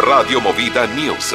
Radio Movida News.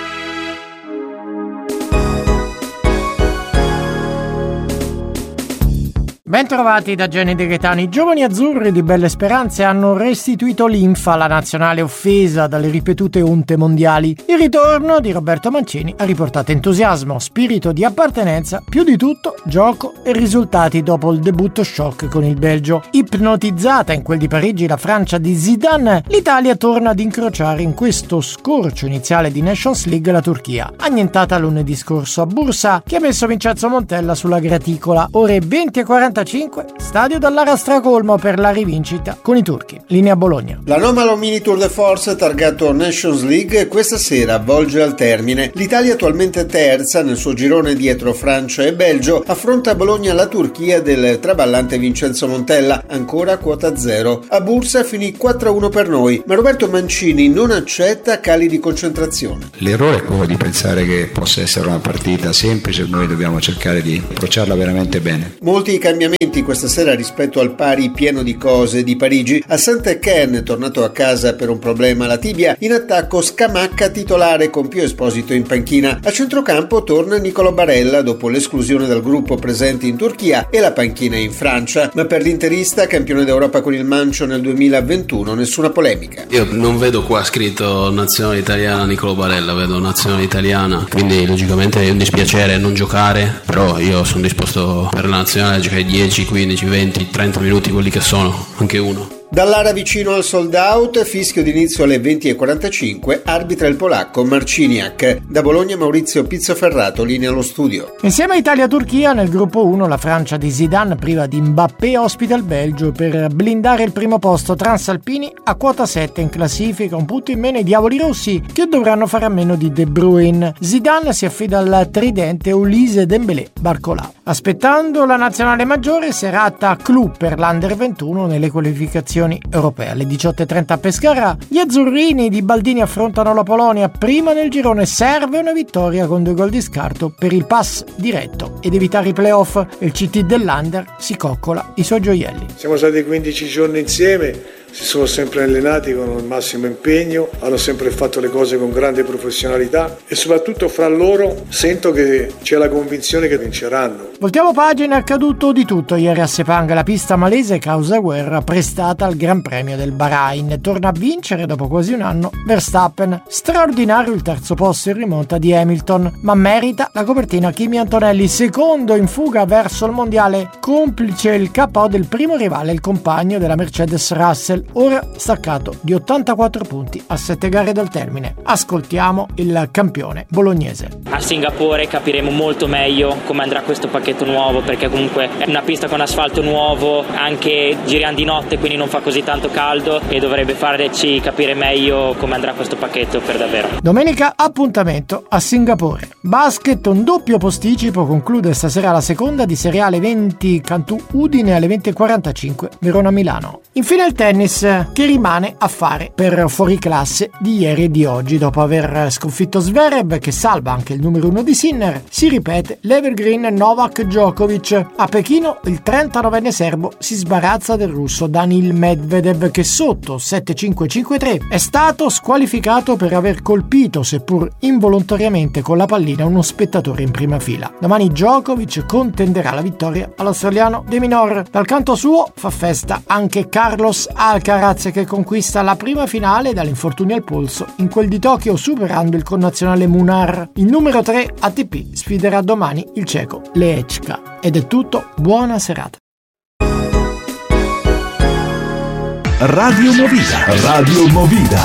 Bentrovati da Jenny De Gaetano. I giovani azzurri di Belle Speranze hanno restituito linfa alla nazionale offesa dalle ripetute onte mondiali. Il ritorno di Roberto Mancini ha riportato entusiasmo, spirito di appartenenza, più di tutto gioco e risultati dopo il debutto shock con il Belgio. Ipnotizzata in quel di Parigi la Francia di Zidane, l'Italia torna ad incrociare in questo scorcio iniziale di Nations League la Turchia, annientata lunedì scorso a Bursa, che ha messo Vincenzo Montella sulla graticola. Ore 20:45, stadio dall'Ara stracolmo per la rivincita con i turchi. Linea Bologna. L'anomalo mini Tour de Force targato Nations League questa sera volge al termine. L'Italia, attualmente terza nel suo girone dietro Francia e Belgio, affronta a Bologna la Turchia del traballante Vincenzo Montella, ancora a quota zero. A Bursa finì 4-1 per noi, ma Roberto Mancini non accetta cali di concentrazione. L'errore è quello di pensare che possa essere una partita semplice, noi dobbiamo cercare di approcciarla veramente bene. Molti cambiamenti questa sera rispetto al pari pieno di cose di Parigi. A Saint-Étienne, tornato a casa per un problema alla tibia, in attacco Scamacca titolare con Pio Esposito in panchina. A centrocampo torna Nicolo Barella dopo l'esclusione dal gruppo presente in Turchia e la panchina in Francia. Ma per l'interista, campione d'Europa con il Mancio nel 2021, nessuna polemica. Io non vedo qua scritto nazionale italiana Nicolo Barella, vedo nazionale italiana, quindi logicamente è un dispiacere non giocare, però io sono disposto per la nazionale a giocare 10, 15, 20, 30 minuti, quelli che sono, anche uno. Dall'area vicino al sold out, fischio d'inizio alle 20:45, arbitra il polacco Marciniak. Da Bologna Maurizio Pizzoferrato, linea allo studio. Insieme a Italia-Turchia nel gruppo 1 la Francia di Zidane priva di Mbappé ospita il Belgio per blindare il primo posto. Transalpini a quota 7 in classifica, un punto in meno i diavoli rossi che dovranno fare a meno di De Bruyne. Zidane si affida al tridente Ulise Dembélé Barcola. Aspettando la nazionale maggiore, serata clou per l'Under 21 nelle qualificazioni europee. Alle 18:30 a Pescara gli azzurrini di Baldini affrontano la Polonia. Prima nel girone serve una vittoria con 2 gol di scarto per il pass diretto ed evitare i playoff. Il CT dell'Under si coccola i suoi gioielli. Siamo stati 15 giorni insieme, si sono sempre allenati con il massimo impegno, hanno sempre fatto le cose con grande professionalità e soprattutto fra loro sento che c'è la convinzione che vinceranno. Voltiamo pagina, è accaduto di tutto ieri a Sepang. La pista malese causa guerra prestata al Gran Premio del Bahrain. Torna a vincere dopo quasi un anno Verstappen. Straordinario il terzo posto in rimonta di Hamilton, ma merita la copertina Kimi Antonelli, secondo in fuga verso il mondiale, complice il KO del primo rivale, il compagno della Mercedes Russell, ora staccato di 84 punti a 7 gare dal termine. Ascoltiamo il campione bolognese. A Singapore capiremo molto meglio come andrà questo pacchetto nuovo, perché comunque è una pista con asfalto nuovo, anche giriamo di notte quindi non fa così tanto caldo e dovrebbe farci capire meglio come andrà questo pacchetto per davvero. Domenica appuntamento a Singapore. Basket, un doppio posticipo, conclude stasera la seconda di Serie A alle 20 Cantù Udine, alle 20:45 Verona Milano. Infine il tennis, che rimane a fare per fuoriclasse di ieri e di oggi. Dopo aver sconfitto Zverev, che salva anche il numero 1 di Sinner, si ripete l'Evergreen Novak Djokovic. A Pechino il 39enne serbo si sbarazza del russo Danil Medvedev, che sotto 7-5-5-3 è stato squalificato per aver colpito, seppur involontariamente, con la pallina uno spettatore in prima fila. Domani Djokovic contenderà la vittoria all'australiano De Minaur. Dal canto suo fa festa anche Carlos Alcaraz, che conquista la prima finale dall'infortunio al polso in quel di Tokyo, superando il connazionale Munar. Il numero 3 ATP sfiderà domani il ceco Lehečka. Ed è tutto, buona serata. Radio Movida.